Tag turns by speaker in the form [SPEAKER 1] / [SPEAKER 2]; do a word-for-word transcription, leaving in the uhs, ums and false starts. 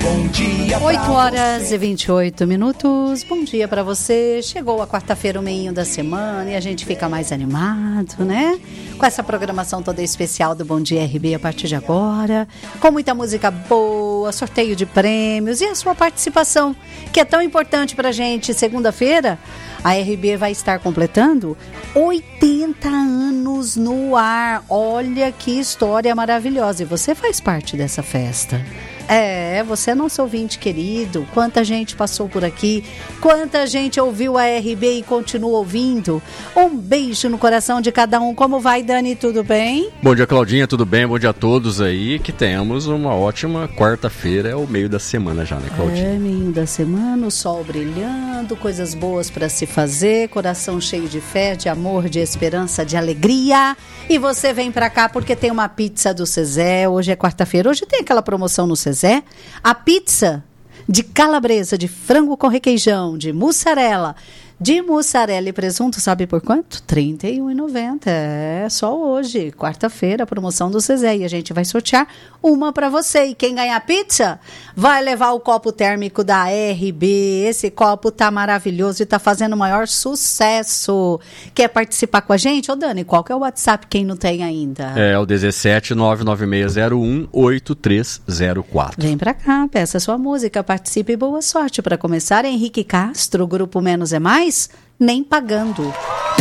[SPEAKER 1] bom dia pra
[SPEAKER 2] oito horas
[SPEAKER 1] você.
[SPEAKER 2] e vinte e oito minutos. Bom dia pra você. Chegou a quarta-feira, o meio da semana, e a gente fica mais animado, né? Com essa programação toda especial do Bom Dia R B a partir de agora, com muita música boa, sorteio de prêmios e a sua participação, que é tão importante pra gente. Segunda-feira, a R B vai estar completando oitenta anos no ar. Olha que história maravilhosa. E você faz parte dessa festa. É, você é nosso ouvinte querido. Quanta gente passou por aqui, quanta gente ouviu a R B e continua ouvindo. Um beijo no coração de cada um. Como vai, Dani? Tudo bem?
[SPEAKER 3] Bom dia, Claudinha, tudo bem? Bom dia a todos aí, que temos uma ótima quarta-feira, é o meio da semana já, né, Claudinha?
[SPEAKER 2] É, meio da semana, o sol brilhando, coisas boas para se fazer, coração cheio de fé, de amor, de esperança, de alegria. E você vem pra cá porque tem uma pizza do Zezé. Hoje é quarta-feira, hoje tem aquela promoção no Zezé. A pizza de calabresa, de frango com requeijão, de mussarela, de mussarela e presunto, sabe por quanto? trinta e um reais e noventa centavos. É só hoje, quarta-feira, a promoção do Zezé. E a gente vai sortear uma para você. E quem ganhar pizza vai levar o copo térmico da R B. Esse copo tá maravilhoso e tá fazendo o maior sucesso. Quer participar com a gente? Ô Dani, qual que é o WhatsApp, quem não tem ainda?
[SPEAKER 3] É o dezessete nove nove seis zero um oito três zero quatro.
[SPEAKER 2] Vem pra cá, peça sua música, participe e boa sorte. Para começar, Henrique Castro, Grupo Menos é Mais, Nem Pagando.